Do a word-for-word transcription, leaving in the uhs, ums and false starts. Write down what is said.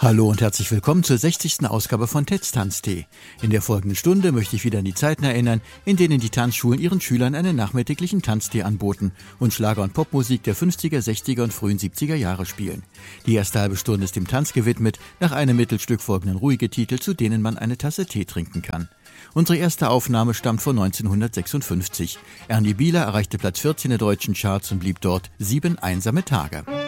Hallo und herzlich willkommen zur sechzigsten Ausgabe von Ted's Tanztee. In der folgenden Stunde möchte ich wieder an die Zeiten erinnern, in denen die Tanzschulen ihren Schülern einen nachmittäglichen Tanztee anboten und Schlager- und Popmusik der fünfziger, sechziger und frühen siebziger Jahre spielen. Die erste halbe Stunde ist dem Tanz gewidmet, nach einem Mittelstück folgenden ruhige Titel, zu denen man eine Tasse Tee trinken kann. Unsere erste Aufnahme stammt von neunzehnhundertsechsundfünfzig. Ernie Bieler erreichte Platz vierzehn der deutschen Charts und blieb dort sieben einsame Tage.